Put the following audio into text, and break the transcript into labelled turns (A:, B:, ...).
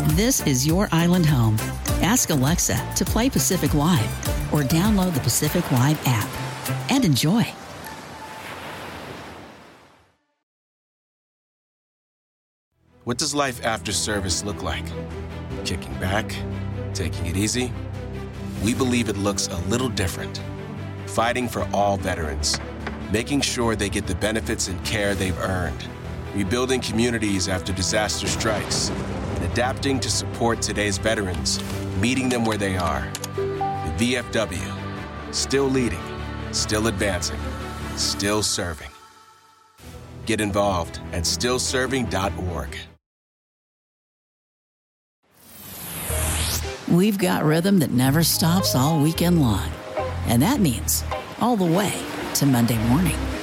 A: This is your island home. Ask Alexa to play Pacific Live or download the Pacific Live app and enjoy.
B: What does life after service look like? Kicking back? Taking it easy? We believe it looks a little different. Fighting for all veterans. Making sure they get the benefits and care they've earned. Rebuilding communities after disaster strikes. And adapting to support today's veterans. Meeting them where they are. The VFW. Still leading. Still advancing. Still serving. Get involved at stillserving.org.
A: We've got rhythm that never stops all weekend long. And that means all the way to Monday morning.